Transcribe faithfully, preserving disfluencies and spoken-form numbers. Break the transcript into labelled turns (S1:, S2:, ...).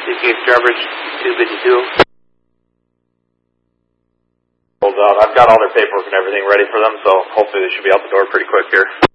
S1: C K H Drawbridge two fifty-two.
S2: Hold on, I've got all their paperwork and everything ready for them, so hopefully they should be out the door pretty quick here.